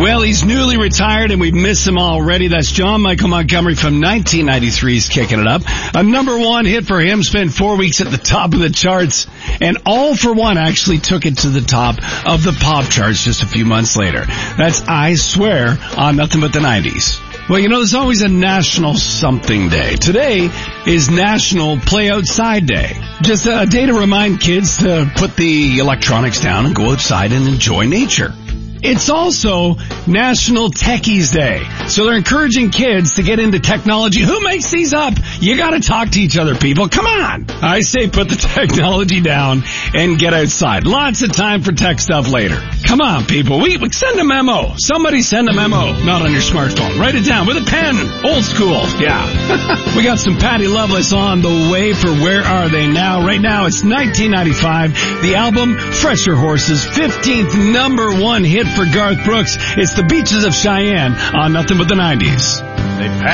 Well, he's newly retired and we miss him already. That's John Michael Montgomery from 1993's Kicking It Up. A number one hit for him, spent 4 weeks at the top of the charts, and All for One actually took it to the top of the pop charts just a few months later. That's I Swear on Nothing But the 90s. Well, you know, there's always a National Something Day. Today is National Play Outside Day. Just a day to remind kids to put the electronics down and go outside and enjoy nature. It's also National Techies Day. So they're encouraging kids to get into technology. Who makes these up? You gotta talk to each other, people. Come on. I say put the technology down and get outside. Lots of time for tech stuff later. Come on, people. We send a memo. Somebody send a memo. Not on your smartphone. Write it down with a pen. Old school. Yeah. We got some Patty Loveless on the way for Where Are They Now? Right now it's 1995. The album Fresher Horses, 15th number one hit for Garth Brooks. It's The Beaches of Cheyenne on Nothing But the 90s.